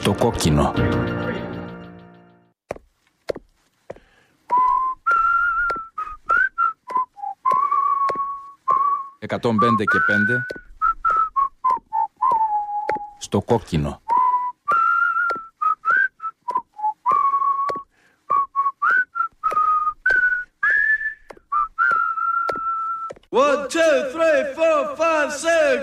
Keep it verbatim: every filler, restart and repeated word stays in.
Στο κόκκινο. εκατόν πέντε και πέντε. Στο κόκκινο. One, two, three, four, five, six.